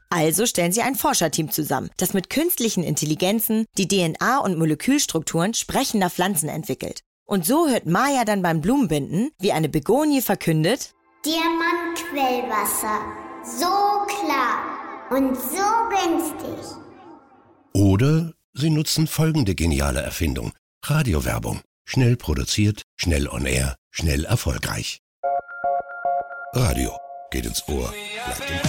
Also stellen sie ein Forscherteam zusammen, das mit künstlichen Intelligenzen die DNA und Molekülstrukturen sprechender Pflanzen entwickelt. Und so hört Maya dann beim Blumenbinden, wie eine Begonie verkündet: Diamantquellwasser, so klar und so günstig. Oder sie nutzen folgende geniale Erfindung: Radiowerbung. Schnell produziert, schnell on air, schnell erfolgreich. Radio geht ins Ohr, bleibt im Ohr.